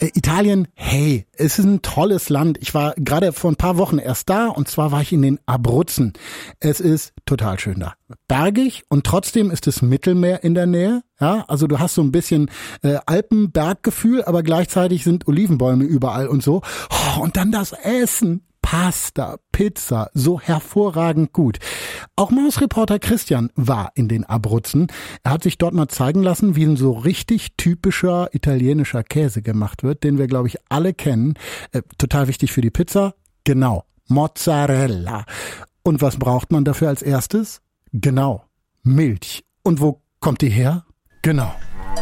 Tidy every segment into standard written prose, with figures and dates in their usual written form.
Italien, hey, es ist ein tolles Land. Ich war gerade vor ein paar Wochen erst da und zwar war ich in den Abruzzen. Es ist total schön da. Bergig und trotzdem ist das Mittelmeer in der Nähe. Ja, also du hast so ein bisschen Alpenberggefühl, aber gleichzeitig sind Olivenbäume überall und so. Oh, und dann das Essen. Pasta, Pizza, so hervorragend gut. Auch Mausreporter Christian war in den Abruzzen. Er hat sich dort mal zeigen lassen, wie ein so richtig typischer italienischer Käse gemacht wird, den wir, glaube ich, alle kennen. Total wichtig für die Pizza. Genau, Mozzarella. Und was braucht man dafür als erstes? Genau, Milch. Und wo kommt die her? Genau.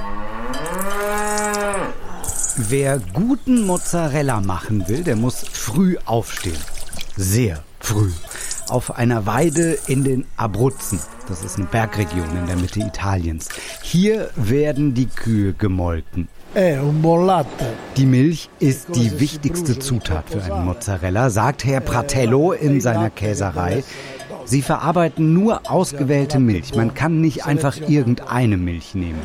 Wer guten Mozzarella machen will, der muss früh aufstehen. Sehr früh. Auf einer Weide in den Abruzzen. Das ist eine Bergregion in der Mitte Italiens. Hier werden die Kühe gemolken. Die Milch ist die wichtigste Zutat für einen Mozzarella, sagt Herr Pratello in seiner Käserei. Sie verarbeiten nur ausgewählte Milch. Man kann nicht einfach irgendeine Milch nehmen.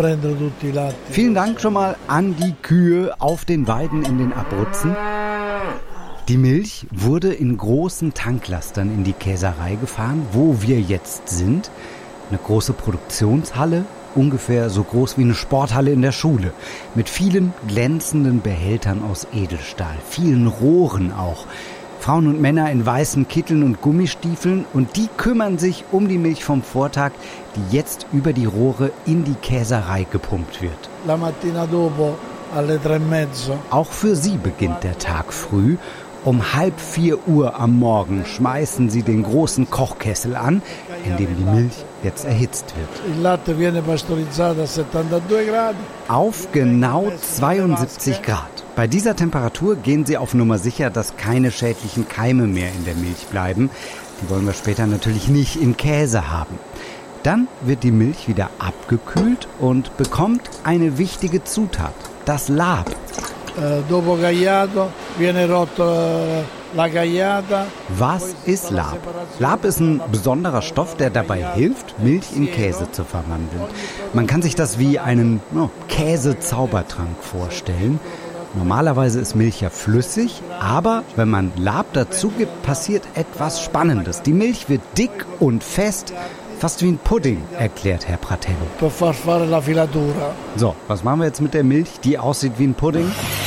Vielen Dank schon mal an die Kühe auf den Weiden in den Abruzzen. Die Milch wurde in großen Tanklastern in die Käserei gefahren, wo wir jetzt sind. Eine große Produktionshalle, ungefähr so groß wie eine Sporthalle in der Schule. Mit vielen glänzenden Behältern aus Edelstahl, vielen Rohren auch. Frauen und Männer in weißen Kitteln und Gummistiefeln und die kümmern sich um die Milch vom Vortag, die jetzt über die Rohre in die Käserei gepumpt wird. La mattina dopo alle 3:30. Auch für sie beginnt der Tag früh. Um 3:30 Uhr am Morgen schmeißen sie den großen Kochkessel an, in dem die Milch jetzt erhitzt wird. Il latte viene pastorizzato a 72 Grad. Auf genau 72 Grad. Bei dieser Temperatur gehen sie auf Nummer sicher, dass keine schädlichen Keime mehr in der Milch bleiben. Die wollen wir später natürlich nicht im Käse haben. Dann wird die Milch wieder abgekühlt und bekommt eine wichtige Zutat, das Lab. Dopo gagliato viene rotto la gagliata. Was ist Lab? Lab ist ein besonderer Stoff, der dabei hilft, Milch in Käse zu verwandeln. Man kann sich das wie einen Käsezaubertrank vorstellen. Normalerweise ist Milch ja flüssig, aber wenn man Lab dazu gibt, passiert etwas Spannendes. Die Milch wird dick und fest, fast wie ein Pudding, erklärt Herr Pratello. Per far fare la filatura. So, was machen wir jetzt mit der Milch, die aussieht wie ein Pudding?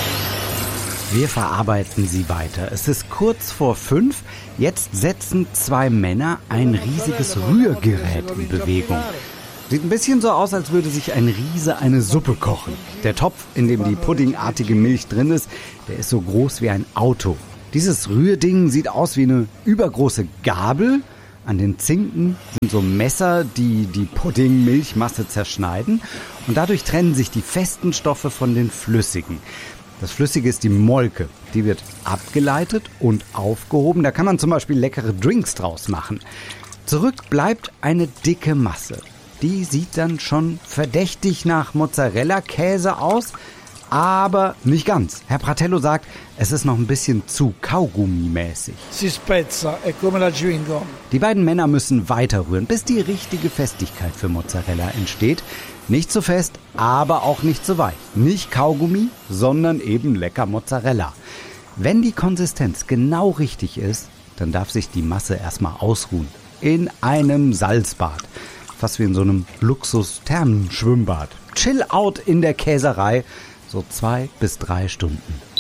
Wir verarbeiten sie weiter. Es ist kurz vor 5. Jetzt setzen 2 Männer ein riesiges Rührgerät in Bewegung. Sieht ein bisschen so aus, als würde sich ein Riese eine Suppe kochen. Der Topf, in dem die puddingartige Milch drin ist, der ist so groß wie ein Auto. Dieses Rührding sieht aus wie eine übergroße Gabel. An den Zinken sind so Messer, die die Pudding-Milchmasse zerschneiden. Und dadurch trennen sich die festen Stoffe von den flüssigen. Das Flüssige ist die Molke. Die wird abgeleitet und aufgehoben. Da kann man zum Beispiel leckere Drinks draus machen. Zurück bleibt eine dicke Masse. Die sieht dann schon verdächtig nach Mozzarella-Käse aus, aber nicht ganz. Herr Pratello sagt, es ist noch ein bisschen zu Kaugummi-mäßig. Si spezza, è come la chewing gum. Die beiden Männer müssen weiter rühren, bis die richtige Festigkeit für Mozzarella entsteht. Nicht zu fest, aber auch nicht zu weich. Nicht Kaugummi, sondern eben lecker Mozzarella. Wenn die Konsistenz genau richtig ist, dann darf sich die Masse erstmal ausruhen. In einem Salzbad. Fast wie in so einem Luxus-Thermenschwimmbad. Chill out in der Käserei. So 2 bis 3 Stunden.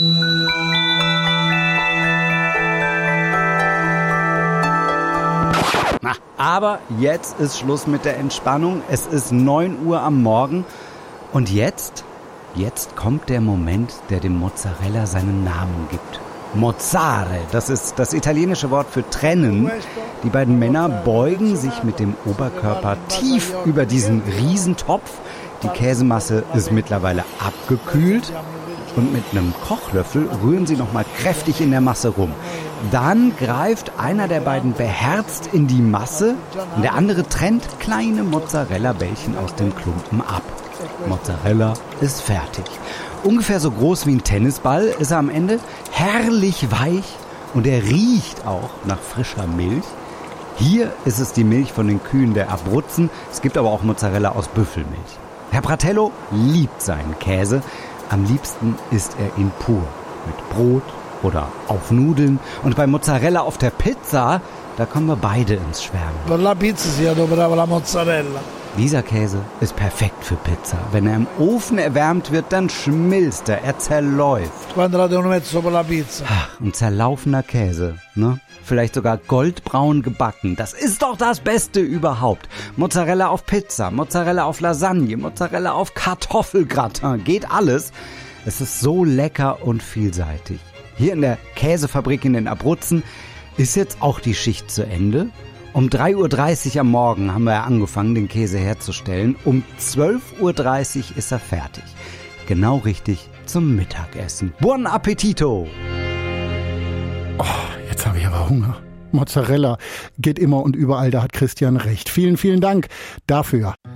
Aber jetzt ist Schluss mit der Entspannung. Es ist 9 Uhr am Morgen. Und jetzt kommt der Moment, der dem Mozzarella seinen Namen gibt. Mozzare, das ist das italienische Wort für trennen. Die beiden Männer beugen sich mit dem Oberkörper tief über diesen Riesentopf. Die Käsemasse ist mittlerweile abgekühlt und mit einem Kochlöffel rühren sie nochmal kräftig in der Masse rum. Dann greift einer der beiden beherzt in die Masse und der andere trennt kleine Mozzarella-Bällchen aus den Klumpen ab. Mozzarella ist fertig. Ungefähr so groß wie ein Tennisball ist er am Ende, herrlich weich und er riecht auch nach frischer Milch. Hier ist es die Milch von den Kühen der Abruzzen, es gibt aber auch Mozzarella aus Büffelmilch. Herr Pratello liebt seinen Käse Am liebsten isst er ihn pur, mit Brot oder auf Nudeln. Und bei Mozzarella auf der Pizza, da kommen wir beide ins Schwärmen. Per la pizza si adoperava la mozzarella. Dieser Käse ist perfekt für Pizza. Wenn er im Ofen erwärmt wird, dann schmilzt er zerläuft. Quando la devono mettere sopra la pizza. Ach, ein zerlaufener Käse, ne? Vielleicht sogar goldbraun gebacken. Das ist doch das Beste überhaupt. Mozzarella auf Pizza, Mozzarella auf Lasagne, Mozzarella auf Kartoffelgratin. Geht alles. Es ist so lecker und vielseitig. Hier in der Käsefabrik in den Abruzzen ist jetzt auch die Schicht zu Ende. Um 3:30 Uhr am Morgen haben wir angefangen, den Käse herzustellen. Um 12:30 Uhr ist er fertig. Genau richtig zum Mittagessen. Buon appetito! Oh, jetzt habe ich aber Hunger. Mozzarella geht immer und überall, da hat Christian recht. Vielen, vielen Dank dafür.